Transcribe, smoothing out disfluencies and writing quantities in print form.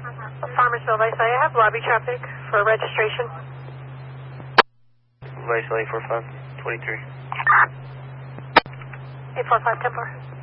Farmersville, Vice, I have lobby traffic for registration. Vice, 845, 23. 845, 10-4.